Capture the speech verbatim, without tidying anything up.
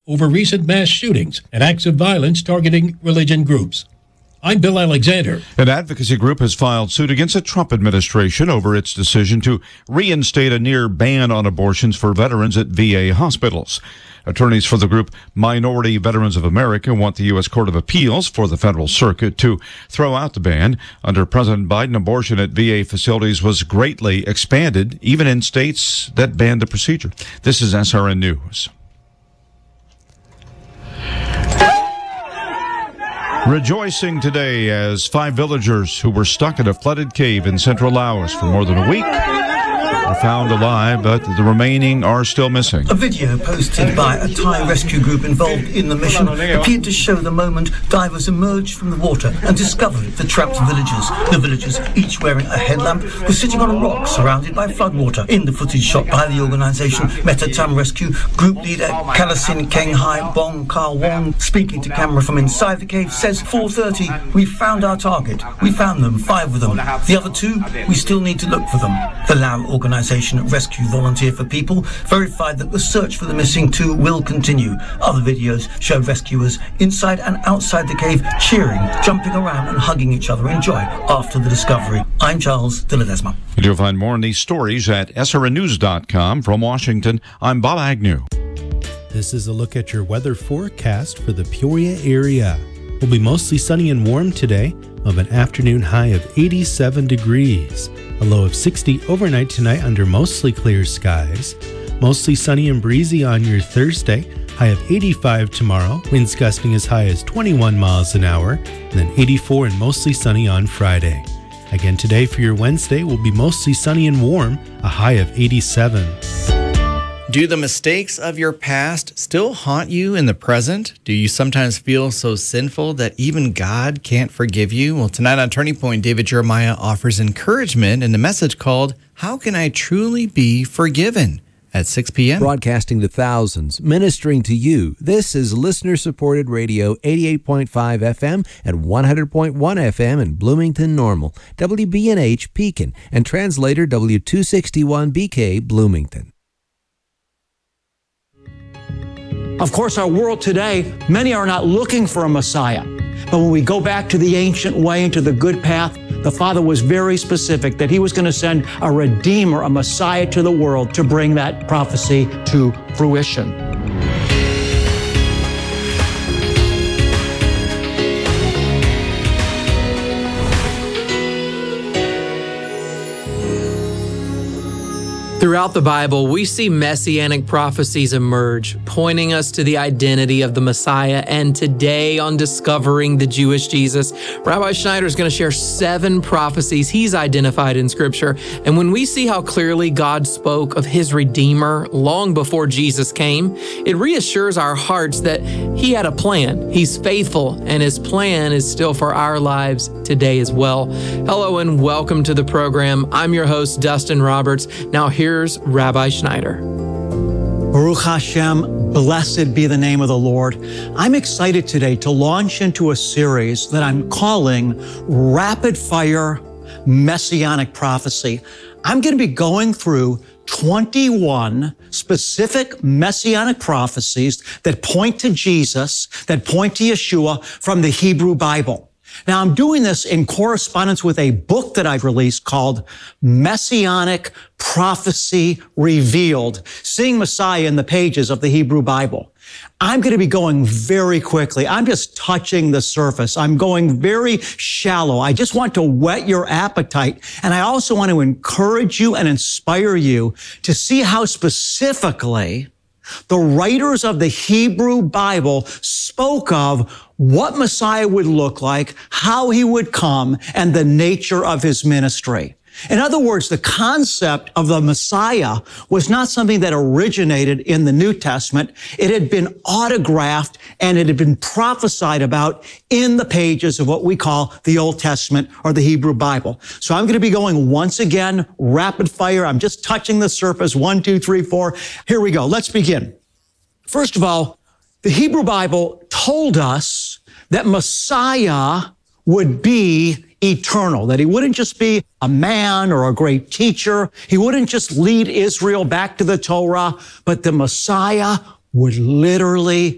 over recent mass shootings and acts of violence targeting religion groups. I'm Bill Alexander. An advocacy group has filed suit against the Trump administration over its decision to reinstate a near ban on abortions for veterans at V A hospitals. Attorneys for the group Minority Veterans of America want the U S Court of Appeals for the Federal Circuit to throw out the ban. Under President Biden, abortion at V A facilities was greatly expanded, even in states that banned the procedure. This is S R N News. Rejoicing today as five villagers who were stuck in a flooded cave in central Laos for more than a week were found alive, but the remaining are still missing. A video posted by a Thai rescue group involved in the mission appeared to show the moment divers emerged from the water and discovered the trapped villagers. The villagers, each wearing a headlamp, were sitting on a rock surrounded by floodwater. In the footage shot by the organisation Meta Tam Rescue, group leader Kalasin Kenghai Bong Ka Wong, speaking to camera from inside the cave, says, four thirty, we found our target. We found them, five of them. The other two, we still need to look for them. The Lao organisation Rescue Volunteer for People verified that the search for the missing two will continue. Other videos showed rescuers inside and outside the cave cheering, jumping around and hugging each other in joy after the discovery. I'm Charles de Ledesma. You'll find more on these stories at S R N news dot com. From Washington, I'm Bob Agnew. This is a look at your weather forecast for the Peoria area. Will be mostly sunny and warm today, of an afternoon high of eighty-seven degrees. A low of sixty overnight tonight under mostly clear skies. Mostly sunny and breezy on your Thursday, high of eighty-five tomorrow. Winds gusting as high as twenty-one miles an hour, and then eighty-four and mostly sunny on Friday. Again today for your Wednesday will be mostly sunny and warm, a high of eighty-seven. Do the mistakes of your past still haunt you in the present? Do you sometimes feel so sinful that even God can't forgive you? Well, tonight on Turning Point, David Jeremiah offers encouragement in a message called, How Can I Truly Be Forgiven? At six p.m. Broadcasting to thousands, ministering to you. This is listener-supported radio, eighty-eight point five F M and one hundred point one F M in Bloomington Normal, W B N H Pekin, and translator W two sixty-one B K Bloomington. Of course, our world today, many are not looking for a Messiah. But when we go back to the ancient way and to the good path, the Father was very specific that He was going to send a Redeemer, a Messiah to the world to bring that prophecy to fruition. Throughout the Bible, we see messianic prophecies emerge, pointing us to the identity of the Messiah. And today on Discovering the Jewish Jesus, Rabbi Schneider is going to share seven prophecies he's identified in Scripture. And when we see how clearly God spoke of His Redeemer long before Jesus came, it reassures our hearts that He had a plan. He's faithful, and His plan is still for our lives today as well. Hello and welcome to the program. I'm your host, Dustin Roberts. Now here Here's Rabbi Schneider. Baruch Hashem, blessed be the name of the Lord. I'm excited today to launch into a series that I'm calling Rapid Fire Messianic Prophecy. I'm going to be going through twenty-one specific messianic prophecies that point to Jesus, that point to Yeshua from the Hebrew Bible. Now, I'm doing this in correspondence with a book that I've released called Messianic Prophecy Revealed, Seeing Messiah in the Pages of the Hebrew Bible. I'm going to be going very quickly. I'm just touching the surface. I'm going very shallow. I just want to whet your appetite. And I also want to encourage you and inspire you to see how specifically the writers of the Hebrew Bible spoke of what Messiah would look like, how He would come, and the nature of His ministry. In other words, the concept of the Messiah was not something that originated in the New Testament. It had been autographed and it had been prophesied about in the pages of what we call the Old Testament or the Hebrew Bible. So I'm going to be going once again, rapid fire. I'm just touching the surface. One, two, three, four. Here we go. Let's begin. First of all, the Hebrew Bible told us that Messiah would be eternal, that He wouldn't just be a man or a great teacher. He wouldn't just lead Israel back to the Torah, but the Messiah would literally